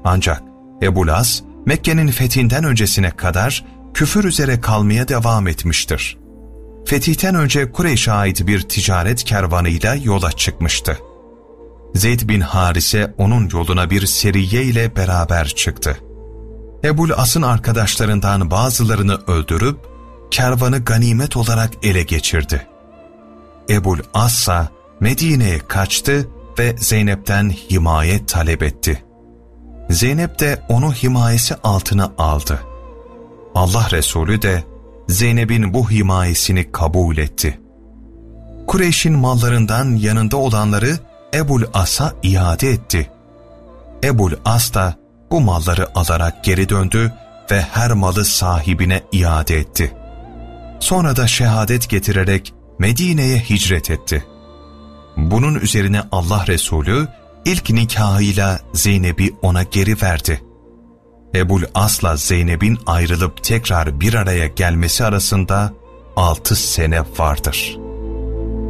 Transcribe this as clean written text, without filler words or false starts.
Ancak Ebul As, Mekke'nin fethinden öncesine kadar küfür üzere kalmaya devam etmiştir. Fetihten önce Kureyş'e ait bir ticaret kervanıyla yola çıkmıştı. Zeyd bin Harise onun yoluna bir seriye ile beraber çıktı. Ebul As'ın arkadaşlarından bazılarını öldürüp kervanı ganimet olarak ele geçirdi. Ebul As ise Medine'ye kaçtı ve Zeynep'ten himaye talep etti. Zeynep de onu himayesi altına aldı. Allah Resulü de Zeynep'in bu himayesini kabul etti. Kureyş'in mallarından yanında olanları Ebul As'a iade etti. Ebul As da bu malları alarak geri döndü ve her malı sahibine iade etti. Sonra da şehadet getirerek Medine'ye hicret etti. Bunun üzerine Allah Resulü ilk nikahıyla Zeynep'i ona geri verdi. Ebul As'la Zeynep'in ayrılıp tekrar bir araya gelmesi arasında 6 sene vardır.